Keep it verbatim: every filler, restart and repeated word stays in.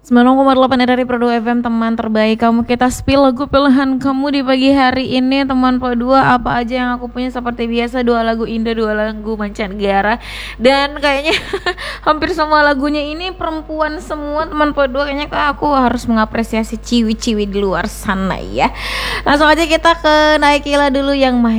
sembilan koma delapan dari Pro dua F M, teman terbaik kamu. Kita spill lagu pilihan kamu di pagi hari ini, teman Pro dua. Apa aja yang aku punya seperti biasa, dua lagu Indo, dua lagu mancanegara. Dan kayaknya hampir semua lagunya ini perempuan semua, teman Pro dua. Kayaknya aku harus mengapresiasi ciwi-ciwi di luar sana ya. Langsung aja kita ke Naikila dulu yang